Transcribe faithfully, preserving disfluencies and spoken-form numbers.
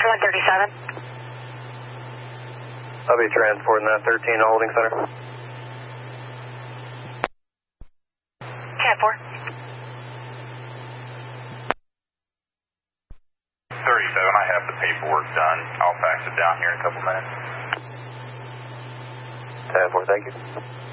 one thirty-seven. I'll be transporting that thirteen to holding center. ten four. thirty-seven, I have the paperwork done. I'll fax it down here in a couple minutes. ten four, thank you.